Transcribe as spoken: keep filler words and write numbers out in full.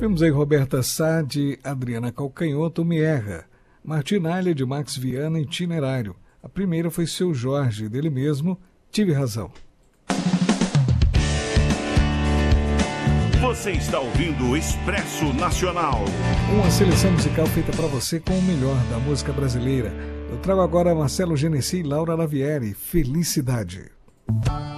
Vimos aí Roberta Sá, de Adriana Calcanhoto, Me Erra. Martinalha, de Max Viana, Itinerário. A primeira foi Seu Jorge, dele mesmo, Tive Razão. Você está ouvindo o Expresso Nacional. Uma seleção musical feita para você com o melhor da música brasileira. Eu trago agora Marcelo Genesi e Laura Lavieri, Felicidade.